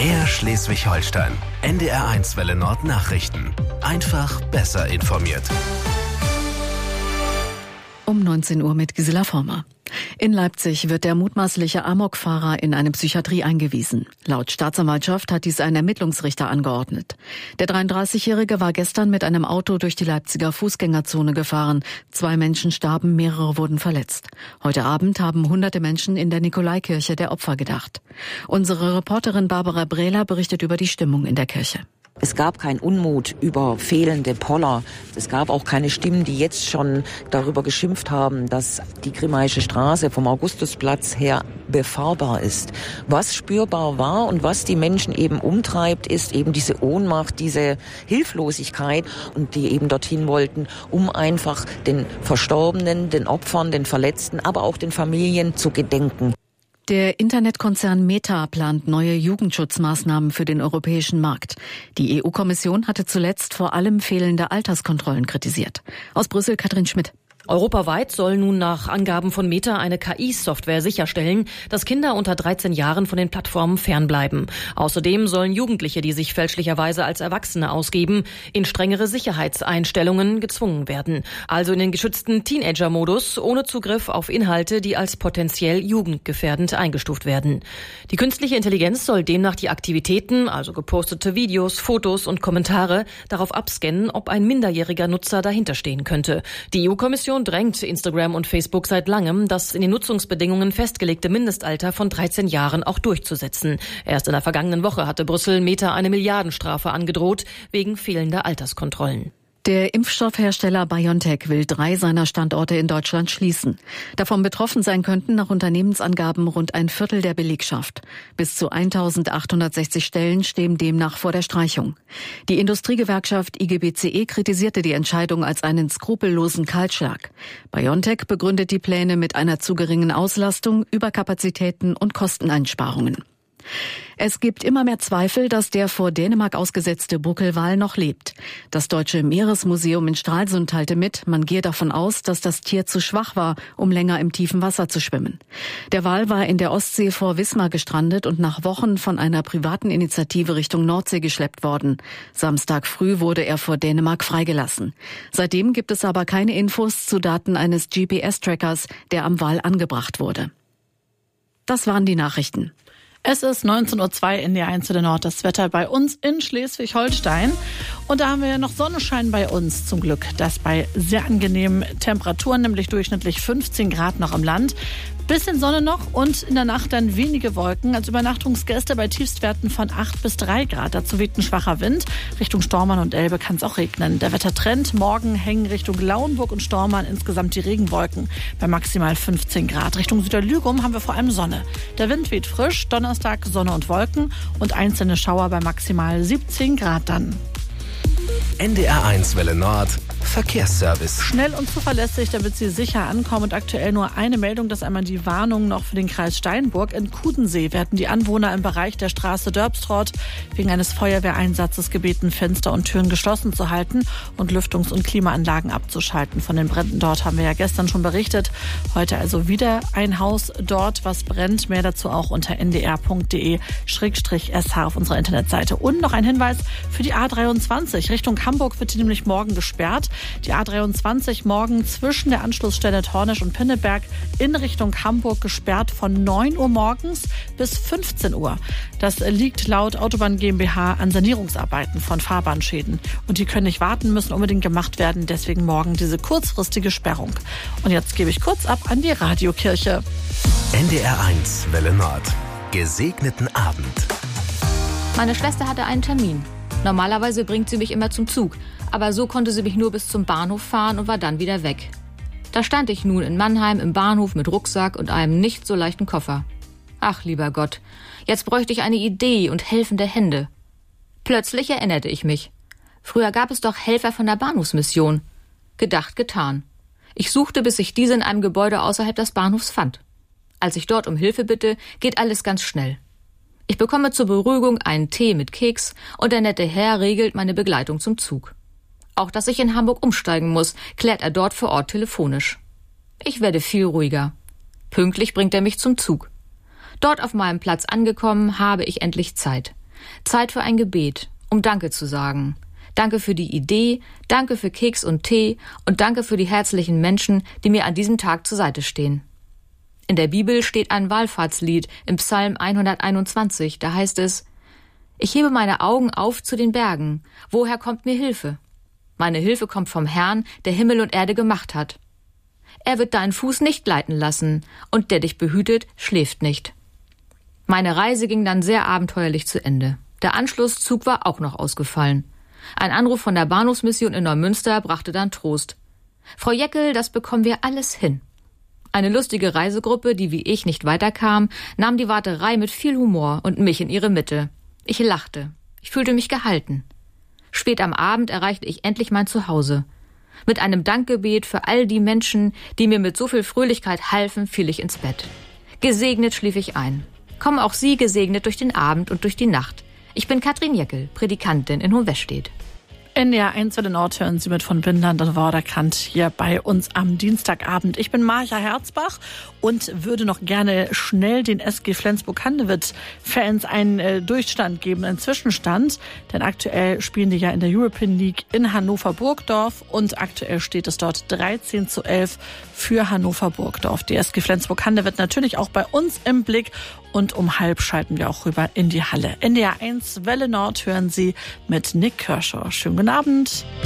Mehr Schleswig-Holstein. NDR1 Welle Nord Nachrichten. Einfach besser informiert. Um 19 Uhr mit Gisela Former. In Leipzig wird der mutmaßliche Amokfahrer in eine Psychiatrie eingewiesen. Laut Staatsanwaltschaft hat dies ein Ermittlungsrichter angeordnet. Der 33-Jährige war gestern mit einem Auto durch die Leipziger Fußgängerzone gefahren. 2 Menschen starben, mehrere wurden verletzt. Heute Abend haben hunderte Menschen in der Nikolaikirche der Opfer gedacht. Unsere Reporterin Barbara Brehler berichtet über die Stimmung in der Kirche. Es gab keinen Unmut über fehlende Poller. Es gab auch keine Stimmen, die jetzt schon darüber geschimpft haben, dass die Grimmaische Straße vom Augustusplatz her befahrbar ist. Was spürbar war und was die Menschen eben umtreibt, ist eben diese Ohnmacht, diese Hilflosigkeit und die eben dorthin wollten, um einfach den Verstorbenen, den Opfern, den Verletzten, aber auch den Familien zu gedenken. Der Internetkonzern Meta plant neue Jugendschutzmaßnahmen für den europäischen Markt. Die EU-Kommission hatte zuletzt vor allem fehlende Alterskontrollen kritisiert. Aus Brüssel Katrin Schmidt. Europaweit soll nun nach Angaben von Meta eine KI-Software sicherstellen, dass Kinder unter 13 Jahren von den Plattformen fernbleiben. Außerdem sollen Jugendliche, die sich fälschlicherweise als Erwachsene ausgeben, in strengere Sicherheitseinstellungen gezwungen werden. Also in den geschützten Teenager-Modus, ohne Zugriff auf Inhalte, die als potenziell jugendgefährdend eingestuft werden. Die künstliche Intelligenz soll demnach die Aktivitäten, also gepostete Videos, Fotos und Kommentare, darauf abscannen, ob ein minderjähriger Nutzer dahinterstehen könnte. Die EU-Kommission drängt Instagram und Facebook seit langem, das in den Nutzungsbedingungen festgelegte Mindestalter von 13 Jahren auch durchzusetzen. Erst in der vergangenen Woche hatte Brüssel Meta eine Milliardenstrafe angedroht wegen fehlender Alterskontrollen. Der Impfstoffhersteller BioNTech will 3 seiner Standorte in Deutschland schließen. Davon betroffen sein könnten nach Unternehmensangaben rund ein Viertel der Belegschaft. Bis zu 1.860 Stellen stehen demnach vor der Streichung. Die Industriegewerkschaft IGBCE kritisierte die Entscheidung als einen skrupellosen Kahlschlag. BioNTech begründet die Pläne mit einer zu geringen Auslastung, Überkapazitäten und Kosteneinsparungen. Es gibt immer mehr Zweifel, dass der vor Dänemark ausgesetzte Buckelwal noch lebt. Das Deutsche Meeresmuseum in Stralsund teilte mit, man gehe davon aus, dass das Tier zu schwach war, um länger im tiefen Wasser zu schwimmen. Der Wal war in der Ostsee vor Wismar gestrandet und nach Wochen von einer privaten Initiative Richtung Nordsee geschleppt worden. Samstag früh wurde er vor Dänemark freigelassen. Seitdem gibt es aber keine Infos zu Daten eines GPS-Trackers, der am Wal angebracht wurde. Das waren die Nachrichten. Es ist 19.02 Uhr in der NDR1 Nord, das Wetter bei uns in Schleswig-Holstein. Und da haben wir noch Sonnenschein bei uns, zum Glück. Das bei sehr angenehmen Temperaturen, nämlich durchschnittlich 15 Grad noch im Land. Bisschen Sonne noch und in der Nacht dann wenige Wolken. Als Übernachtungsgäste bei Tiefstwerten von 8 bis 3 Grad. Dazu weht ein schwacher Wind. Richtung Stormarn und Elbe kann es auch regnen. Der Wettertrend: morgen hängen Richtung Lauenburg und Stormarn insgesamt die Regenwolken bei maximal 15 Grad. Richtung Süderlügum haben wir vor allem Sonne. Der Wind weht frisch. Donnerstag Sonne und Wolken und einzelne Schauer bei maximal 17 Grad dann. NDR1 Welle Nord Verkehrsservice. Schnell und zuverlässig, damit Sie sicher ankommen. Und aktuell nur eine Meldung, das ist einmal die Warnung noch für den Kreis Steinburg. In Kudensee werden die Anwohner im Bereich der Straße Dörpstrott wegen eines Feuerwehreinsatzes gebeten, Fenster und Türen geschlossen zu halten und Lüftungs- und Klimaanlagen abzuschalten. Von den Bränden dort haben wir ja gestern schon berichtet. Heute also wieder ein Haus dort, was brennt. Mehr dazu auch unter ndr.de/sh auf unserer Internetseite. Und noch ein Hinweis für die A23. Richtung Hamburg wird die nämlich morgen gesperrt. Die A23 morgen zwischen der Anschlussstelle Tornisch und Pinneberg in Richtung Hamburg gesperrt von 9 Uhr morgens bis 15 Uhr. Das liegt laut Autobahn GmbH an Sanierungsarbeiten von Fahrbahnschäden. Und die können nicht warten, müssen unbedingt gemacht werden. Deswegen morgen diese kurzfristige Sperrung. Und jetzt gebe ich kurz ab an die Radiokirche. NDR1 Welle Nord. Gesegneten Abend. Meine Schwester hatte einen Termin. Normalerweise bringt sie mich immer zum Zug. Aber so konnte sie mich nur bis zum Bahnhof fahren und war dann wieder weg. Da stand ich nun in Mannheim im Bahnhof mit Rucksack und einem nicht so leichten Koffer. Ach, lieber Gott, jetzt bräuchte ich eine Idee und helfende Hände. Plötzlich erinnerte ich mich. Früher gab es doch Helfer von der Bahnhofsmission. Gedacht, getan. Ich suchte, bis ich diese in einem Gebäude außerhalb des Bahnhofs fand. Als ich dort um Hilfe bitte, geht alles ganz schnell. Ich bekomme zur Beruhigung einen Tee mit Keks und der nette Herr regelt meine Begleitung zum Zug. Auch dass ich in Hamburg umsteigen muss, klärt er dort vor Ort telefonisch. Ich werde viel ruhiger. Pünktlich bringt er mich zum Zug. Dort auf meinem Platz angekommen, habe ich endlich Zeit. Zeit für ein Gebet, um Danke zu sagen. Danke für die Idee, danke für Keks und Tee und danke für die herzlichen Menschen, die mir an diesem Tag zur Seite stehen. In der Bibel steht ein Wallfahrtslied im Psalm 121, da heißt es: Ich hebe meine Augen auf zu den Bergen, woher kommt mir Hilfe? Meine Hilfe kommt vom Herrn, der Himmel und Erde gemacht hat. Er wird deinen Fuß nicht gleiten lassen, und der dich behütet, schläft nicht. Meine Reise ging dann sehr abenteuerlich zu Ende. Der Anschlusszug war auch noch ausgefallen. Ein Anruf von der Bahnhofsmission in Neumünster brachte dann Trost. Frau Jeckel, das bekommen wir alles hin. Eine lustige Reisegruppe, die wie ich nicht weiterkam, nahm die Warterei mit viel Humor und mich in ihre Mitte. Ich lachte. Ich fühlte mich gehalten. Spät am Abend erreichte ich endlich mein Zuhause. Mit einem Dankgebet für all die Menschen, die mir mit so viel Fröhlichkeit halfen, fiel ich ins Bett. Gesegnet schlief ich ein. Kommen auch Sie gesegnet durch den Abend und durch die Nacht. Ich bin Katrin Jeckel, Predikantin in Hohenwestedt. NDR 1 Welle Nord hören Sie mit von Bindland und Vorderkant hier bei uns am Dienstagabend. Ich bin Marja Herzbach und würde noch gerne schnell den SG Flensburg-Handewitt-Fans einen Durchstand geben, einen Zwischenstand. Denn aktuell spielen die ja in der European League in Hannover-Burgdorf und aktuell steht es dort 13:11 für Hannover-Burgdorf. Die SG Flensburg-Handewitt natürlich auch bei uns im Blick. Und um 12:30 schalten wir auch rüber in die Halle. NDR 1 Welle Nord hören Sie mit Nick Kershaw. Schönen guten Abend.